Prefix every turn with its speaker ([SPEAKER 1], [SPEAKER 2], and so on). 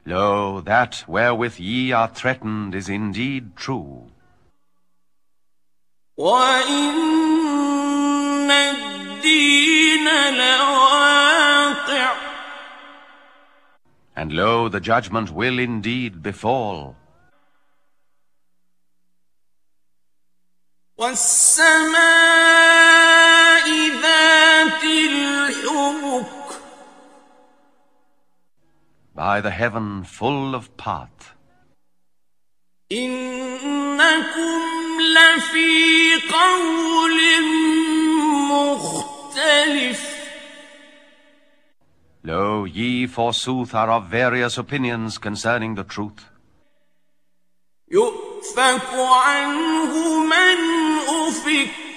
[SPEAKER 1] Lo, that wherewith ye are threatened is indeed true.
[SPEAKER 2] وَإِنَّ الدِّينَ لَوَاقِعٌ.
[SPEAKER 1] And lo, the judgment will indeed befall.
[SPEAKER 2] وَالسَّمَاءِ ذَاتِ الْحُبُكِ.
[SPEAKER 1] By the heaven full of part.
[SPEAKER 2] إِنَّكُمْ لَفِي قَوْلٍ مُخْتَلِفٍ.
[SPEAKER 1] Lo, ye forsooth are of various opinions concerning the truth.
[SPEAKER 2] يُؤْفَكُ عَنْهُ مَنْ أُفِكَ.